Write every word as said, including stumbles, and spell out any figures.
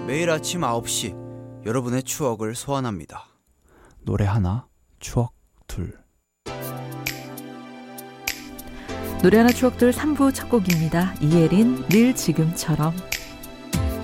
매일 아침 아홉 시 여러분의 추억을 소환합니다. 노래 하나, 추억 둘. 노래 하나 추억 둘 삼 부 첫 곡입니다. 이혜린 늘 지금처럼.